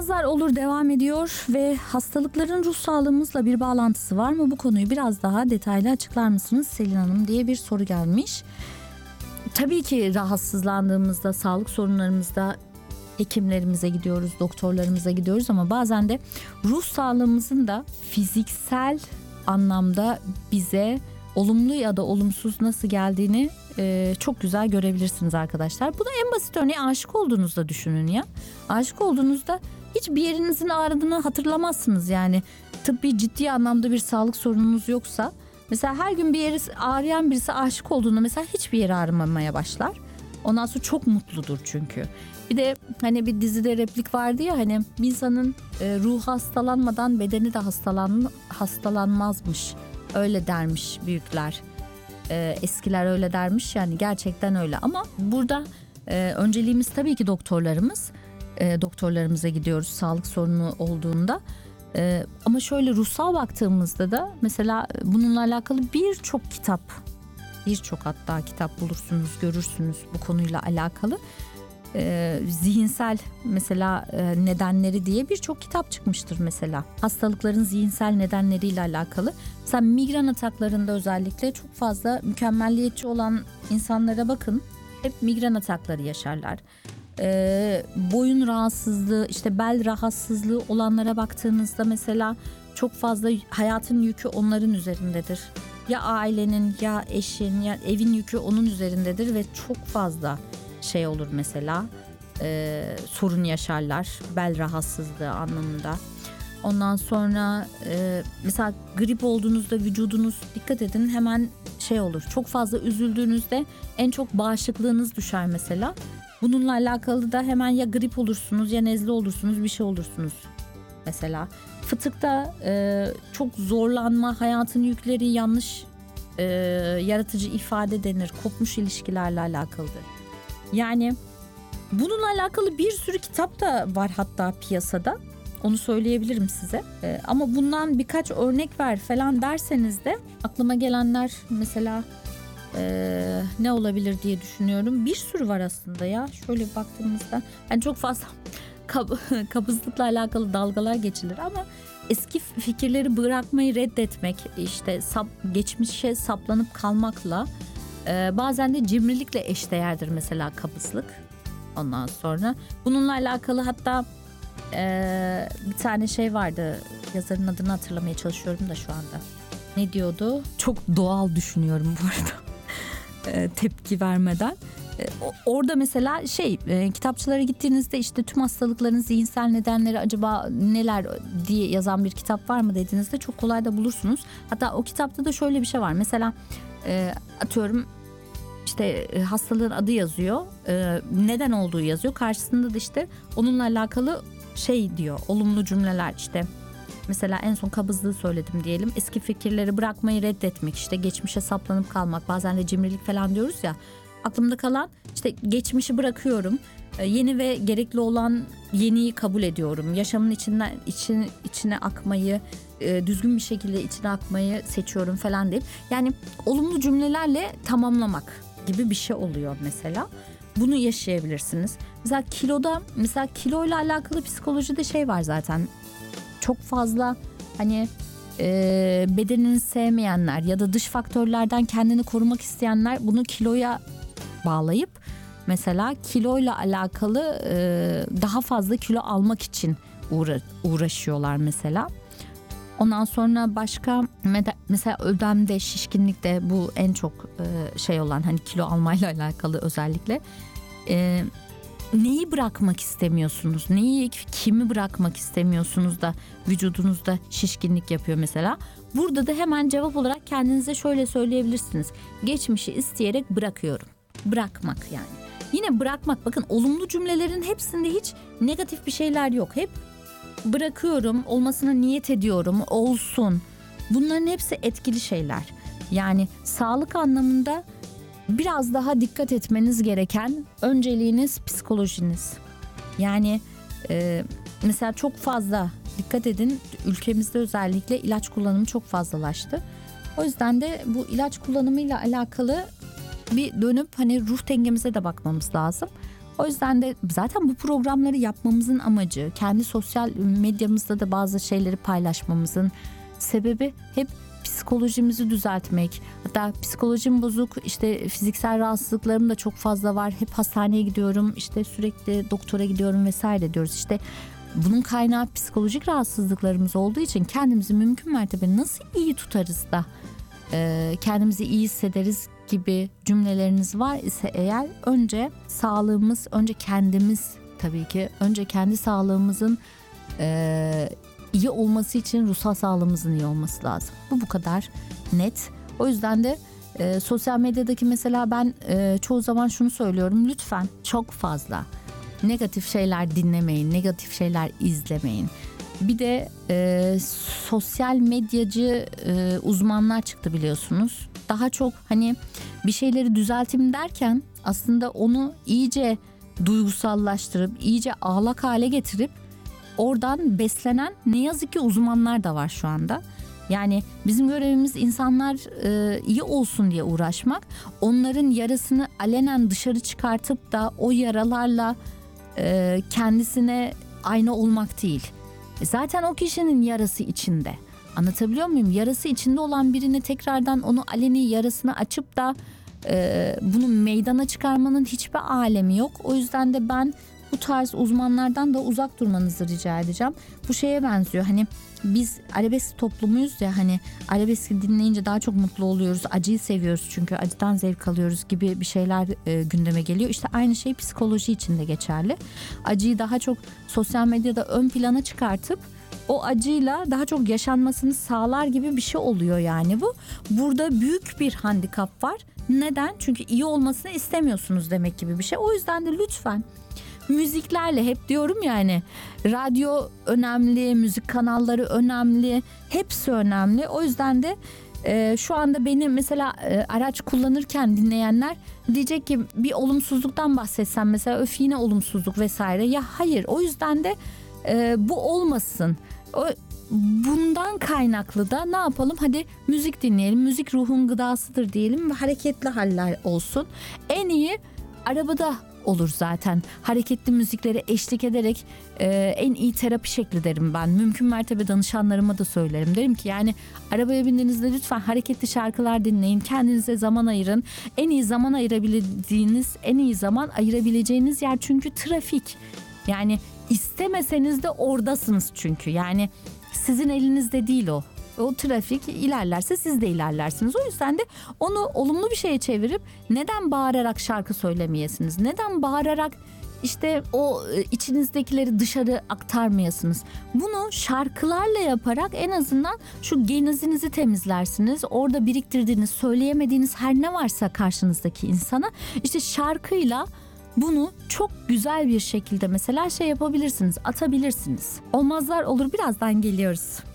Olmazlar olur devam ediyor ve hastalıkların ruh sağlığımızla bir bağlantısı var mı? Bu konuyu biraz daha detaylı açıklar mısınız Selin Hanım diye bir soru gelmiş. Tabii ki rahatsızlandığımızda, sağlık sorunlarımızda hekimlerimize gidiyoruz, doktorlarımıza gidiyoruz ama bazen de ruh sağlığımızın da fiziksel anlamda bize olumlu ya da olumsuz nasıl geldiğini çok güzel görebilirsiniz arkadaşlar. Bunu en basit örneği aşık olduğunuzda düşünün ya. Aşık olduğunuzda hiçbir yerinizin ağrıdığını hatırlamazsınız yani. Tıbbi ciddi anlamda bir sağlık sorununuz yoksa. Mesela her gün bir yeri ağrıyan birisi aşık olduğunda mesela hiçbir yeri ağrımamaya başlar. Ondan sonra çok mutludur çünkü. Bir de hani bir dizide replik vardı ya hani bir insanın ruhu hastalanmadan bedeni de hastalanmazmış. Öyle dermiş büyükler. Eskiler öyle dermiş yani gerçekten öyle. Ama burada önceliğimiz tabii ki doktorlarımız. Doktorlarımıza gidiyoruz sağlık sorunu olduğunda. Ama şöyle ruhsal baktığımızda da mesela bununla alakalı birçok hatta kitap bulursunuz, görürsünüz bu konuyla alakalı. Zihinsel mesela nedenleri diye birçok kitap çıkmıştır mesela. Hastalıkların zihinsel nedenleriyle alakalı. Mesela migren ataklarında özellikle çok fazla mükemmelliyetçi olan insanlara bakın. Hep migren atakları yaşarlar. Boyun rahatsızlığı, işte bel rahatsızlığı olanlara baktığınızda mesela çok fazla hayatın yükü onların üzerindedir. Ya ailenin ya eşin ya evin yükü onun üzerindedir ve çok fazla şey olur mesela sorun yaşarlar bel rahatsızlığı anlamında. Ondan sonra mesela grip olduğunuzda vücudunuz dikkat edin hemen şey olur. Çok fazla üzüldüğünüzde en çok bağışıklığınız düşer mesela. Bununla alakalı da hemen ya grip olursunuz ya nezle olursunuz bir şey olursunuz mesela. Fıtıkta çok zorlanma, hayatın yükleri yanlış yaratıcı ifade denir. Kopmuş ilişkilerle alakalıdır. Yani bununla alakalı bir sürü kitap da var hatta piyasada. Onu söyleyebilirim size. Ama bundan birkaç örnek ver falan derseniz de aklıma gelenler mesela ne olabilir diye düşünüyorum. Bir sürü var aslında ya. Şöyle baktığımızda yani çok fazla kabızlıkla alakalı dalgalar geçilir ama eski fikirleri bırakmayı reddetmek, işte geçmişe saplanıp kalmakla bazen de cimrilikle eşdeğerdir mesela kabızlık. Ondan sonra bununla alakalı hatta bir tane şey vardı, yazarın adını hatırlamaya çalışıyorum da şu anda. Ne diyordu? Çok doğal düşünüyorum bu arada. Tepki vermeden. Orada mesela kitapçılara gittiğinizde işte tüm hastalıkların zihinsel nedenleri acaba neler diye yazan bir kitap var mı dediğinizde çok kolay da bulursunuz. Hatta o kitapta da şöyle bir şey var. Mesela atıyorum işte hastalığın adı yazıyor. Neden olduğu yazıyor. Karşısında da işte onunla alakalı şey diyor. Olumlu cümleler işte. Mesela en son kabızlığı söyledim diyelim. Eski fikirleri bırakmayı reddetmek, işte geçmişe saplanıp kalmak, bazen de cimrilik falan diyoruz ya. Aklımda kalan işte geçmişi bırakıyorum. Yeni ve gerekli olan yeniyi kabul ediyorum. Yaşamın içine akmayı, düzgün bir şekilde içine akmayı seçiyorum falan deyip. Yani olumlu cümlelerle tamamlamak gibi bir şey oluyor mesela. Bunu yaşayabilirsiniz. Mesela kiloyla alakalı psikolojide şey var zaten. Çok fazla hani bedenini sevmeyenler ya da dış faktörlerden kendini korumak isteyenler bunu kiloya bağlayıp mesela kiloyla alakalı daha fazla kilo almak için uğraşıyorlar mesela. Ondan sonra başka mesela ödemde, şişkinlikte bu en çok şey olan hani kilo almayla alakalı özellikle. Neyi bırakmak istemiyorsunuz? Kimi bırakmak istemiyorsunuz da vücudunuzda şişkinlik yapıyor mesela? Burada da hemen cevap olarak kendinize şöyle söyleyebilirsiniz. Geçmişi isteyerek bırakıyorum. Bırakmak yani. Yine bırakmak, bakın olumlu cümlelerin hepsinde hiç negatif bir şeyler yok. Hep bırakıyorum, olmasına niyet ediyorum, olsun. Bunların hepsi etkili şeyler. Yani sağlık anlamında biraz daha dikkat etmeniz gereken önceliğiniz psikolojiniz. Yani mesela çok fazla dikkat edin, ülkemizde özellikle ilaç kullanımı çok fazlalaştı. O yüzden de bu ilaç kullanımıyla alakalı bir dönüp hani ruh dengemize de bakmamız lazım. O yüzden de zaten bu programları yapmamızın amacı, kendi sosyal medyamızda da bazı şeyleri paylaşmamızın sebebi hep psikolojimizi düzeltmek. Hatta psikolojim bozuk, işte fiziksel rahatsızlıklarım da çok fazla var. Hep hastaneye gidiyorum, işte sürekli doktora gidiyorum vesaire diyoruz. İşte bunun kaynağı psikolojik rahatsızlıklarımız olduğu için kendimizi mümkün mertebe nasıl iyi tutarız da kendimizi iyi hissederiz gibi cümleleriniz var ise eğer, önce sağlığımız, önce kendimiz, tabii ki önce kendi sağlığımızın iyi olması için ruhsal sağlığımızın iyi olması lazım. Bu kadar net. O yüzden de sosyal medyadaki mesela ben çoğu zaman şunu söylüyorum: lütfen çok fazla negatif şeyler dinlemeyin, negatif şeyler izlemeyin. Bir de sosyal medyacı uzmanlar çıktı biliyorsunuz. Daha çok hani bir şeyleri düzelteyim derken aslında onu iyice duygusallaştırıp, iyice ağlak hale getirip oradan beslenen ne yazık ki uzmanlar da var şu anda. Yani bizim görevimiz insanlar iyi olsun diye uğraşmak. Onların yarasını alenen dışarı çıkartıp da o yaralarla kendisine aynı olmak değil. Zaten o kişinin yarası içinde. Anlatabiliyor muyum? Yarası içinde olan birine tekrardan onu aleni yarasını açıp da bunu meydana çıkarmanın hiçbir alemi yok. O yüzden de ben bu tarz uzmanlardan da uzak durmanızı rica edeceğim. Bu şeye benziyor, hani biz arabesk toplumuyuz ya, hani arabeski dinleyince daha çok mutlu oluyoruz, acıyı seviyoruz çünkü acıdan zevk alıyoruz gibi bir şeyler gündeme geliyor. İşte aynı şey psikoloji için de geçerli. Acıyı daha çok sosyal medyada ön plana çıkartıp o acıyla daha çok yaşanmasını sağlar gibi bir şey oluyor yani bu. Burada büyük bir handikap var. Neden? Çünkü iyi olmasını istemiyorsunuz demek gibi bir şey. O yüzden de lütfen müziklerle, hep diyorum yani, radyo önemli, müzik kanalları önemli, hepsi önemli. O yüzden de şu anda beni mesela araç kullanırken dinleyenler diyecek ki bir olumsuzluktan bahsetsem mesela, öf yine olumsuzluk vesaire. Ya hayır, o yüzden de bu olmasın. Bundan kaynaklı da ne yapalım? Hadi müzik dinleyelim. Müzik ruhun gıdasıdır diyelim ve hareketli haller olsun. En iyi arabada olur zaten. Hareketli müziklere eşlik ederek en iyi terapi şekli derim ben. Mümkün mertebe danışanlarıma da söylerim. Derim ki yani arabaya bindiğinizde lütfen hareketli şarkılar dinleyin. Kendinize zaman ayırın. En iyi zaman ayırabildiğiniz, en iyi zaman ayırabileceğiniz yer çünkü trafik. Yani istemeseniz de oradasınız çünkü. Yani sizin elinizde değil o. O trafik ilerlerse siz de ilerlersiniz. O yüzden de onu olumlu bir şeye çevirip neden bağırarak şarkı söylemeyesiniz? Neden bağırarak işte o içinizdekileri dışarı aktarmayasınız? Bunu şarkılarla yaparak en azından şu genizinizi temizlersiniz. Orada biriktirdiğiniz, söyleyemediğiniz her ne varsa karşınızdaki insana işte şarkıyla bunu çok güzel bir şekilde mesela yapabilirsiniz, atabilirsiniz. Olmazlar olur, birazdan geliyoruz.